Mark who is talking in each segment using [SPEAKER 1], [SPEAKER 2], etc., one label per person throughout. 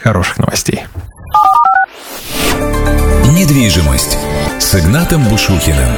[SPEAKER 1] хороших новостей.
[SPEAKER 2] Недвижимость с Игнатом Бушухиным.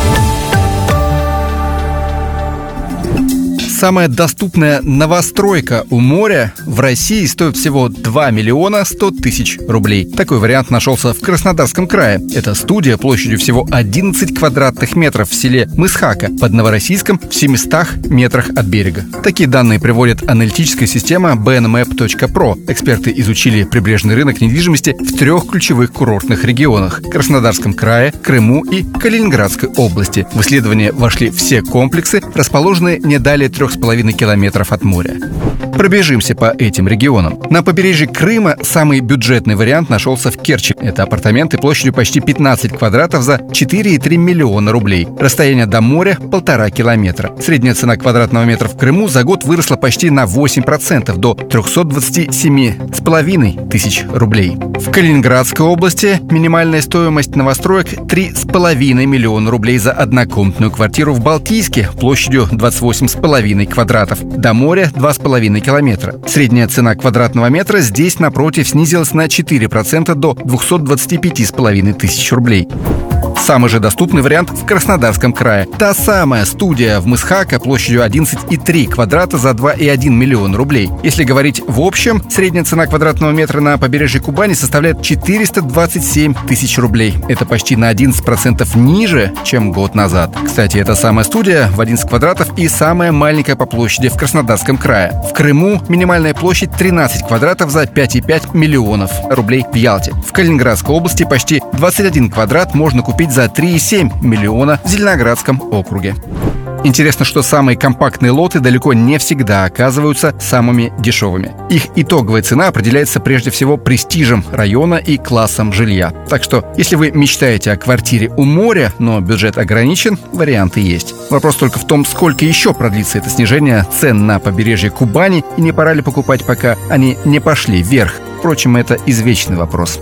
[SPEAKER 3] Самая доступная новостройка у моря в России стоит всего 2 миллиона 100 тысяч рублей. Такой вариант нашелся в Краснодарском крае. Это студия площадью всего 11 квадратных метров в селе Мысхака под Новороссийском в 700 метрах от берега. Такие данные приводит аналитическая система BNMap.pro. Эксперты изучили прибрежный рынок недвижимости в 3 ключевых курортных регионах – Краснодарском крае, Крыму и Калининградской области. В исследование вошли все комплексы, расположенные не далее 3,5 километров от моря. Пробежимся по этим регионам. На побережье Крыма самый бюджетный вариант нашелся в Керчи. Это апартаменты площадью почти 15 квадратов за 4,3 миллиона рублей. Расстояние до моря – 1,5 километра. Средняя цена квадратного метра в Крыму за год выросла почти на 8% до 327,5 тысяч рублей. В Калининградской области минимальная стоимость новостроек – 3,5 миллиона рублей за однокомнатную квартиру в Балтийске площадью 28,5 квадратов. До моря – 2,5 километра. Средняя цена квадратного метра здесь, напротив, снизилась на 4% до 225,5 тысяч рублей. Самый же доступный вариант в Краснодарском крае. Та самая студия в Мысхака площадью 11,3 квадрата за 2,1 миллиона рублей. Если говорить в общем, средняя цена квадратного метра на побережье Кубани составляет 427 тысяч рублей. Это почти на 11% ниже, чем год назад. Кстати, эта самая студия в 11 квадратов и самая маленькая по площади в Краснодарском крае. В Крыму минимальная площадь 13 квадратов за 5,5 миллионов рублей в Ялте. В Калининградской области почти 21 квадрат можно купить за 3,7 миллиона в Зеленоградском округе. Интересно, что самые компактные лоты далеко не всегда оказываются самыми дешевыми. Их итоговая цена определяется прежде всего престижем района и классом жилья. Так что, если вы мечтаете о квартире у моря, но бюджет ограничен, варианты есть. Вопрос только в том, сколько еще продлится это снижение цен на побережье Кубани, и не пора ли покупать, пока они не пошли вверх. Впрочем, это извечный вопрос.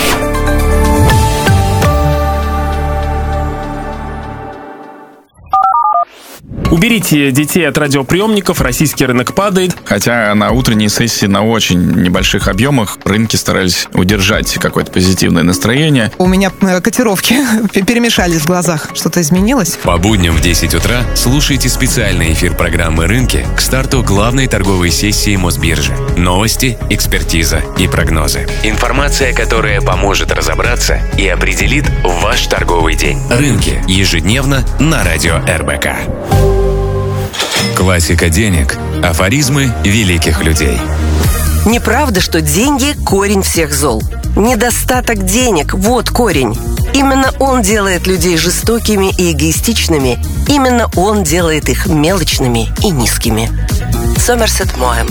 [SPEAKER 4] Уберите детей от радиоприемников, российский рынок падает.
[SPEAKER 5] Хотя на утренней сессии на очень небольших объемах рынки старались удержать какое-то позитивное настроение.
[SPEAKER 6] У меня котировки перемешались в глазах. Что-то изменилось?
[SPEAKER 2] По будням в 10 утра слушайте специальный эфир программы «Рынки» к старту главной торговой сессии Мосбиржи. Новости, экспертиза и прогнозы. Информация, которая поможет разобраться и определит ваш торговый день. «Рынки» ежедневно на радио РБК. Классика денег. Афоризмы великих людей.
[SPEAKER 7] Неправда, что деньги – корень всех зол. Недостаток денег – вот корень. Именно он делает людей жестокими и эгоистичными. Именно он делает их мелочными и низкими. Сомерсет Моэм.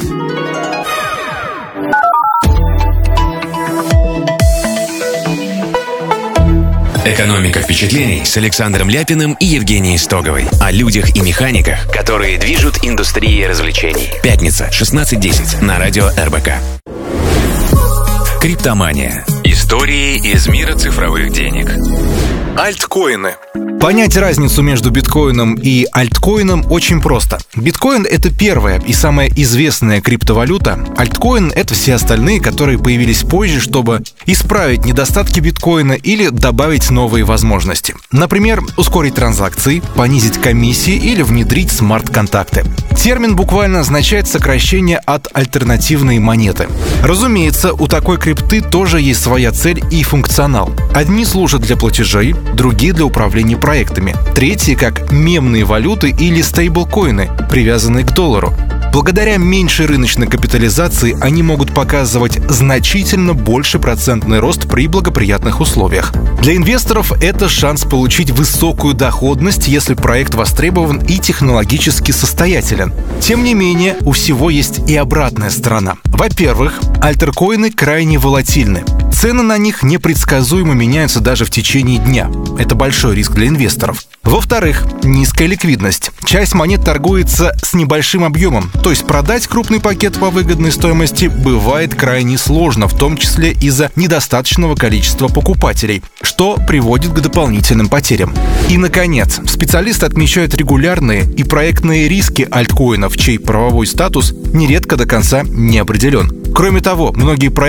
[SPEAKER 2] Экономика впечатлений с Александром Ляпиным и Евгенией Стоговой. О людях и механиках, которые движут индустрией развлечений. Пятница, 16:10 на радио РБК. Криптомания. Истории из мира цифровых денег.
[SPEAKER 8] Альткоины. Понять разницу между биткоином и альткоином очень просто. Биткоин — это первая и самая известная криптовалюта. Альткоин — это все остальные, которые появились позже, чтобы исправить недостатки биткоина или добавить новые возможности. Например, ускорить транзакции, понизить комиссии или внедрить смарт-контакты. Термин буквально означает сокращение от альтернативной монеты. Разумеется, у такой крипты тоже есть своя цель и функционал. Одни служат для платежей, другие для управления проектами, третьи как мемные валюты или стейблкоины, привязанные к доллару. Благодаря меньшей рыночной капитализации они могут показывать значительно больше процентный рост при благоприятных условиях. Для инвесторов это шанс получить высокую доходность, если проект востребован и технологически состоятелен. Тем не менее, у всего есть и обратная сторона. Во-первых, альтеркоины крайне волатильны. Цены на них непредсказуемо меняются даже в течение дня. Это большой риск для инвесторов. Во-вторых, низкая ликвидность. Часть монет торгуется с небольшим объемом, то есть продать крупный пакет по выгодной стоимости бывает крайне сложно, в том числе из-за недостаточного количества покупателей, что приводит к дополнительным потерям. И, наконец, специалисты отмечают регулярные и проектные риски альткоинов, чей правовой статус нередко до конца не определен. Кроме того, многие проекты